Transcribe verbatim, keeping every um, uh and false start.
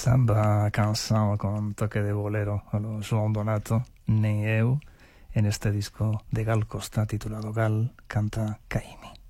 Samba cansado con toque de bolero a lo Joan Donato, Nei eu, en este disco de Gal Costa titulado Gal canta Caimi.